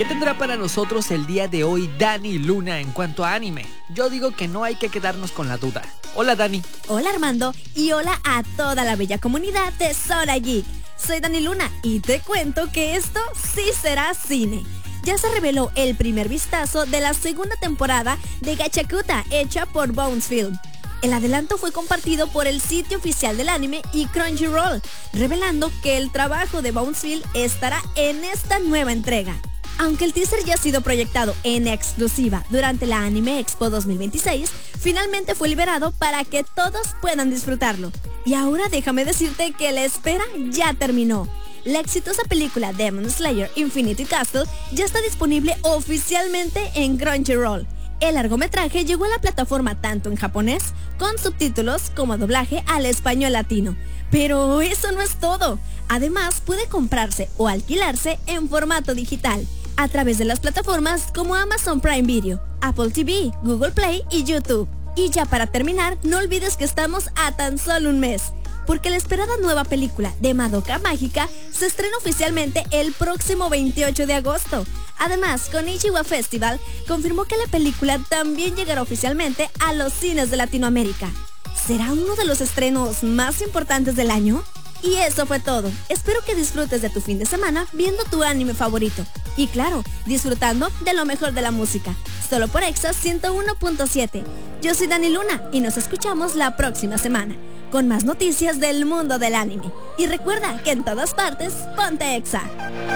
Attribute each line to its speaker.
Speaker 1: ¿Qué tendrá para nosotros el día de hoy Dani Luna en cuanto a anime? Yo digo que no hay que quedarnos con la duda. Hola Dani.
Speaker 2: Hola Armando y hola a toda la bella comunidad de Zona Geek. Soy Dani Luna y te cuento que esto sí será cine. Ya se reveló el primer vistazo de la segunda temporada de Gachakuta hecha por Bones Film. El adelanto fue compartido por el sitio oficial del anime y Crunchyroll, revelando que el trabajo de Bones Film estará en esta nueva entrega. Aunque el teaser ya ha sido proyectado en exclusiva durante la Anime Expo 2026, finalmente fue liberado para que todos puedan disfrutarlo. Y ahora déjame decirte que la espera ya terminó. La exitosa película Demon Slayer Infinity Castle ya está disponible oficialmente en Crunchyroll. El largometraje llegó a la plataforma tanto en japonés, con subtítulos, como doblaje al español latino. Pero eso no es todo. Además, puede comprarse o alquilarse en formato digital, a través de las plataformas como Amazon Prime Video, Apple TV, Google Play y YouTube. Y ya para terminar, no olvides que estamos a tan solo un mes, porque la esperada nueva película de Madoka Mágica se estrena oficialmente el próximo 28 de agosto. Además, Konichiwa Festival confirmó que la película también llegará oficialmente a los cines de Latinoamérica. ¿Será uno de los estrenos más importantes del año? Y eso fue todo. Espero que disfrutes de tu fin de semana viendo tu anime favorito. Y claro, disfrutando de lo mejor de la música. Solo por Exa 101.7. Yo soy Dani Luna y nos escuchamos la próxima semana con más noticias del mundo del anime. Y recuerda que en todas partes, ponte Exa.